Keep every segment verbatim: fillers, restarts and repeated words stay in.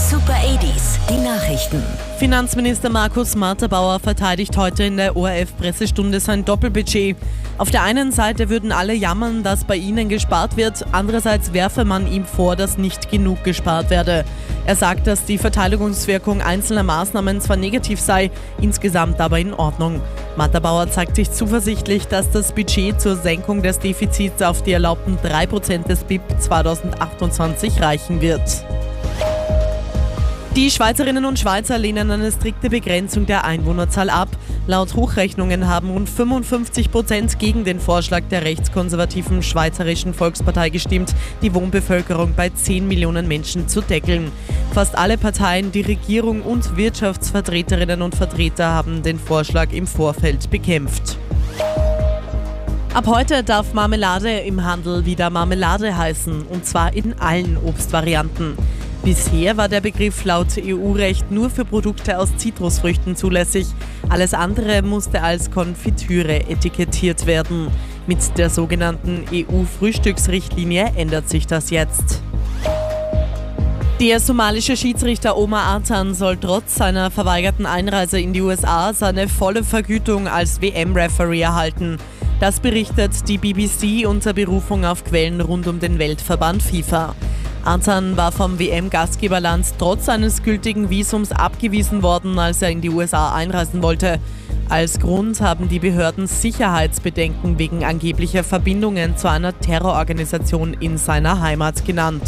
Super achtziger, die Nachrichten. Finanzminister Markus Marterbauer verteidigt heute in der O R F-Pressestunde sein Doppelbudget. Auf der einen Seite würden alle jammern, dass bei ihnen gespart wird, andererseits werfe man ihm vor, dass nicht genug gespart werde. Er sagt, dass die Verteidigungswirkung einzelner Maßnahmen zwar negativ sei, insgesamt aber in Ordnung. Marterbauer zeigt sich zuversichtlich, dass das Budget zur Senkung des Defizits auf die erlaubten drei Prozent des B I P zweitausendachtundzwanzig reichen wird. Die Schweizerinnen und Schweizer lehnen eine strikte Begrenzung der Einwohnerzahl ab. Laut Hochrechnungen haben rund fünfundfünfzig Prozent gegen den Vorschlag der rechtskonservativen Schweizerischen Volkspartei gestimmt, die Wohnbevölkerung bei zehn Millionen Menschen zu deckeln. Fast alle Parteien, die Regierung und Wirtschaftsvertreterinnen und Vertreter haben den Vorschlag im Vorfeld bekämpft. Ab heute darf Marmelade im Handel wieder Marmelade heißen, und zwar in allen Obstvarianten. Bisher war der Begriff laut E U-Recht nur für Produkte aus Zitrusfrüchten zulässig. Alles andere musste als Konfitüre etikettiert werden. Mit der sogenannten E U-Frühstücksrichtlinie ändert sich das jetzt. Der somalische Schiedsrichter Omar Artan soll trotz seiner verweigerten Einreise in die U S A seine volle Vergütung als W M-Referee erhalten. Das berichtet die B B C unter Berufung auf Quellen rund um den Weltverband FIFA. Artan war vom W M-Gastgeberland trotz seines gültigen Visums abgewiesen worden, als er in die U S A einreisen wollte. Als Grund haben die Behörden Sicherheitsbedenken wegen angeblicher Verbindungen zu einer Terrororganisation in seiner Heimat genannt.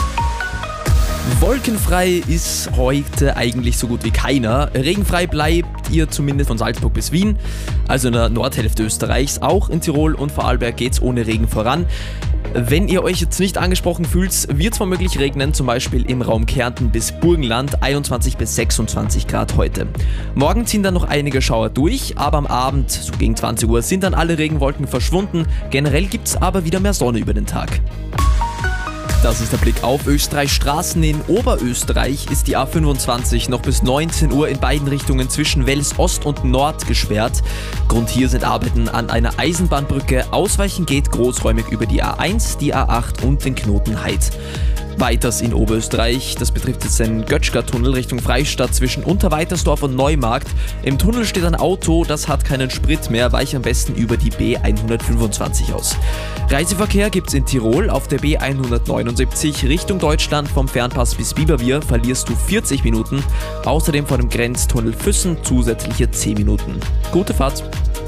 Wolkenfrei ist heute eigentlich so gut wie keiner. Regenfrei bleibt ihr zumindest von Salzburg bis Wien, also in der Nordhälfte Österreichs. Auch in Tirol und Vorarlberg geht es ohne Regen voran. Wenn ihr euch jetzt nicht angesprochen fühlt, wird es womöglich regnen, zum Beispiel im Raum Kärnten bis Burgenland, einundzwanzig bis sechsundzwanzig Grad heute. Morgen ziehen dann noch einige Schauer durch, aber am Abend, so gegen zwanzig Uhr, sind dann alle Regenwolken verschwunden. Generell gibt es aber wieder mehr Sonne über den Tag. Das ist der Blick auf Österreichs Straßen. In Oberösterreich ist die A fünfundzwanzig noch bis neunzehn Uhr in beiden Richtungen zwischen Wels Ost und Nord gesperrt. Grund hier sind Arbeiten an einer Eisenbahnbrücke. Ausweichen geht großräumig über die A eins, die A acht und den Knoten Heid. Weiters in Oberösterreich, das betrifft jetzt den Götschger-Tunnel Richtung Freistadt zwischen Unterweitersdorf und Neumarkt. Im Tunnel steht ein Auto, das hat keinen Sprit mehr, weiche am besten über die B hundertfünfundzwanzig aus. Reiseverkehr gibt's in Tirol auf der B hundertneunundsiebzig Richtung Deutschland. Vom Fernpass bis Biberbier verlierst du vierzig Minuten. Außerdem vor dem Grenztunnel Füssen zusätzliche zehn Minuten. Gute Fahrt!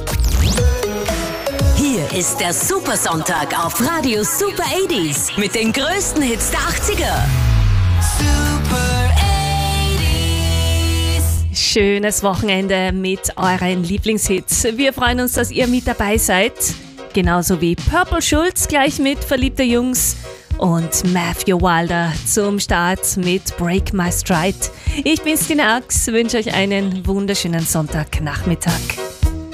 Hier ist der Supersonntag auf Radio Super achtziger mit den größten Hits der achtziger. Super achtziger. Schönes Wochenende mit euren Lieblingshits. Wir freuen uns, dass ihr mit dabei seid. Genauso wie Purple Schulz gleich mit Verliebte Jungs und Matthew Wilder zum Start mit Break My Stride. Ich bin Stine Ax, wünsche euch einen wunderschönen Sonntagnachmittag.